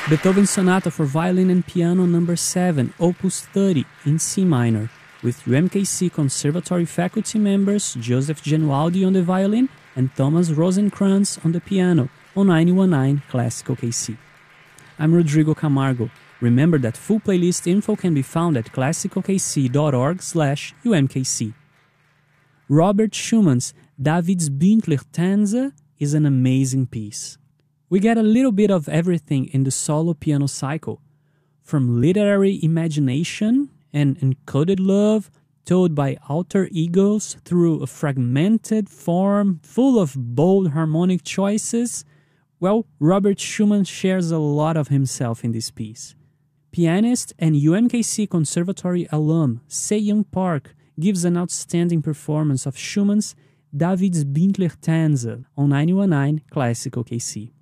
Beethoven Sonata for Violin and Piano No. 7, Opus 30 in C minor, with UMKC Conservatory faculty members Joseph Genualdi on the violin and Thomas Rosenkrantz on the piano on 919 Classical KC. I'm Rodrigo Camargo. Remember that full playlist info can be found at classicalkc.org/UMKC. Robert Schumann's David's Bündner Tänze is an amazing piece. We get a little bit of everything in the solo piano cycle, from literary imagination and encoded love told by alter egos through a fragmented form full of bold harmonic choices. Well, Robert Schumann shares a lot of himself in this piece. Pianist and UMKC Conservatory alum Se-Young Park gives an outstanding performance of Schumann's David's Bündner Tänze on 919 Classical KC.